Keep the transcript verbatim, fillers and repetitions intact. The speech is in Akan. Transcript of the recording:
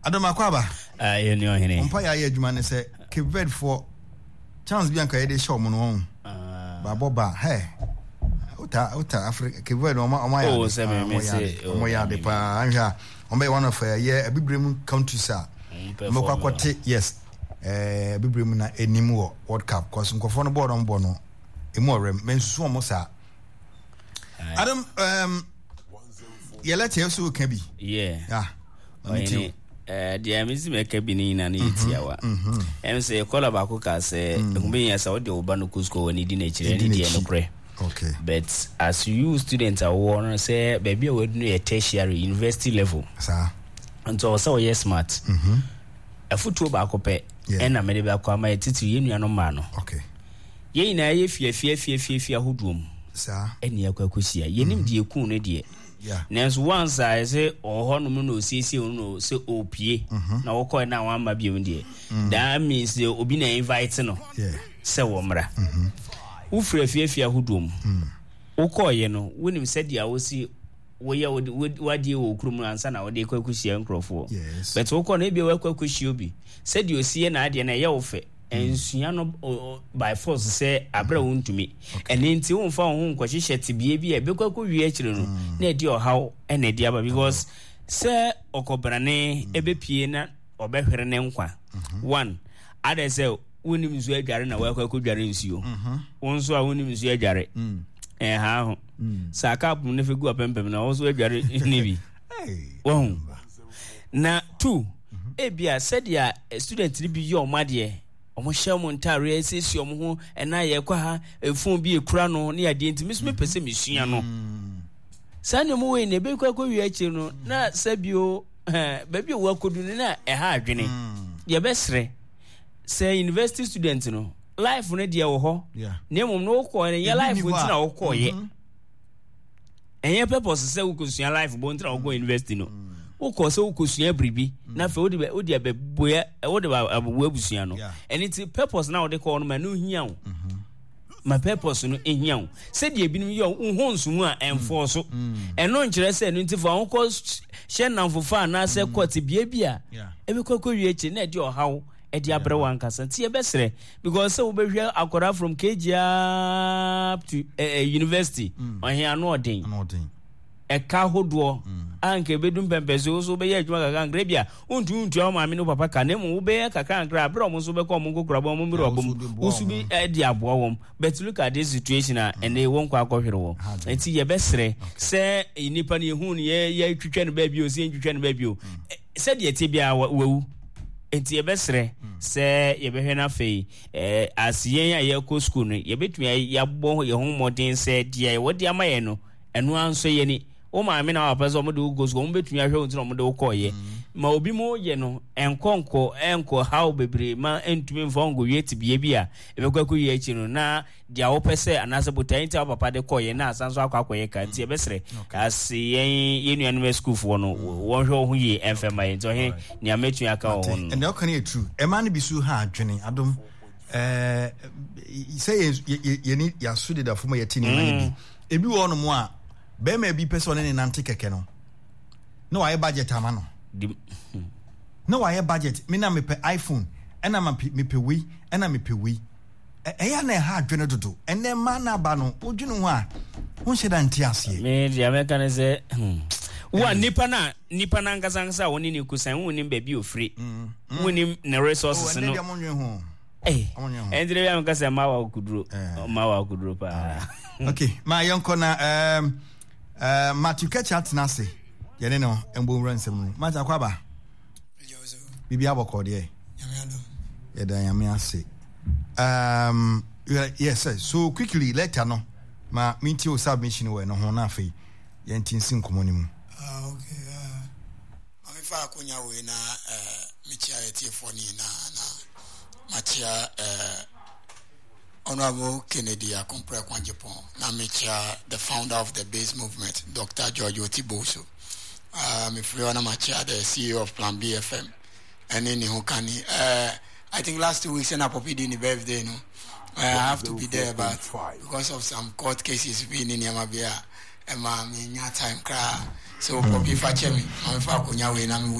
Adama Kwaba. Ah, you know him. Umpa ya adwuma ne se Cape for chance bianca ye dey show mo no. Ah. Ba boba, hey. Uta uta Africa Cape Verde oma oma ya. Oh, se me me say. Oma ya de pa anhwa. Omba one of ye abibrem countries a. Mo kwakwate yes. Eh abibrem na enim wo World Cup cause nkofo no board on bono. Emu orem mensusu omo sa. Adam um ye let you so can be. Yeah. Yeah. Me eh dia me zi me ka bi ni na na yetiawa. Em say call about ka say ngbe ya sa ode oba no kusko woni di na chire ni dia no kre. Okay. But as you students are warn say baby we do a tertiary university level. Sir. Until so yes smart. Mhm. A football ba ko pe and na me de ba ko ama titi ye nua no ma no. Okay. Ye ina ye fie fie fie fie fie ahoduom. Sir. Eni akwakosia. Ye nim die ku ne die. Yeah. Nes once I say oh no no see see no say opie na wo call na wan ma bi ndie. That means the obi na invite no. Yeah. Say wo mra. Mhm. Wo frɛ fiafia hodom. Mhm. Wo call ye no, wonim said dia wo si wo ye wo die wo krum ansa na wo de kwakusia nkrofo. Yes. But wo call na bi wo kwakusia obi. Said you see na ade na ye wo fe. Ensua no by force say abra wontumi ene nti wo mfa wo nkwahye tibie bi e bekwaku wie akire no na edi ohaw ene edi aba because say okobrane ebepie na obehwere ne nkwa one ade say wonim nsu adware na wakwaku dware nsuo wonso a wonim nsu adware eh ha ho saka pum ne fegu apempem na wonso adware ne bi won na two ebia said ya student ni bi yo made omo shamo ntare esesi omo ho ena ye kwa ha efun bi ekura no ne ade ntimi so mepese mesua no sane mo we ne be kwa kwa wi achi no na sabio eh ba bi wo akodu na e ha adwene ye besre say university student no life no de wo ho ne mom no ko ne ye life ntina wo ko ye enye purpose say wo ko sua life bo ntina wo go university no wo se wo kosua bribi na fe wo de wo de abeboya wo de abuwa busua no and it purpose na wo de ko no ma no hia wo ma purpose no ehia wo se de ebinim ye wo nsumu a enforce eno nkire se no ntifo wo ko hye namfofa na se court bia bia e be kokko wie echi na de ohawo e de abre wan kasa ti e besre because se wo be hwe akora from K G up to uh, university on here no odin no odin eka hodo anke bedum pempezo so be ye adwuma kaka ngre bia untu untu o ma me no papa ka na mu be kaka ngre abro mo so be ko mo kokura bo mo miro bom usu bi e di abo wom but look at this situation and they won kwa akohwere wo enti ye besre se nipa ne hu ne ye ye twetwe no ba bi o se twetwe no ba bi o se de tie bia wawu enti ye besre se ye behwe na fei eh asiyen ya ye ko school no ye betumi ya bo ye hu modern se de wo de amaye no eno anso ye ni o ma me na wa pese o mo de go so mo betumi ahwe unti no mo de ko ye ma obi mo ye no enkonko enko how bebre ma entumi mfongo wie tibie bia e be kwaku ye achi no na dia wo pese anase botai nti papa de ko ye na asanso akwa akoye ka nti e besre as yen ye nuanu school fo no wo hwe ho ye enfema ye nto he ni ametu aka wo no and can it true e man bi su ha adwene adom eh say ye ni ya su de da fo ma ye tini man bi ebi wo no mo a be ma bi person ne nante keke no no why budget ama no no why budget me na me pe iPhone ena ma me pe wi ena me pe wi e ya na ha adwene dodo ene ma na ba no odwene ho a ho hyeda nti ase me dia me kan se wa nipa na nipa na ngasa ngasa woni ni kusan woni ba bi ofri woni na resources no eh endire ya ngasa ma wa kuduro ma wa kuduro pa okay ma yonko na um Uh, Matthew Ketchat Nasi, Yanino, and Boom Ransom. Mata Kwaba Bibi Aboko, dear. Yada Yamiasi. Um, yes, sir. So quickly, let her know. Ma meet your submission when no Honafi, Yantin Sin Communium. Ah, okay. Uh, I'm far Kunya Wina, uh, Michia Tiafoni, na, Machia, uh, Honorable Kennedy Akompre Kwanjepon, Namicha, the founder of the Base Movement, Doctor George Otiboso. I'm a free Macha, the C E O of Plan B F M, and any who can. Uh, I think last two weeks, and I popped in the birthday, no, I have to be there, but because of some court cases being in Yamabia, and my time cry. So, Poppy Fachemi, I'm Fakunya, and I'm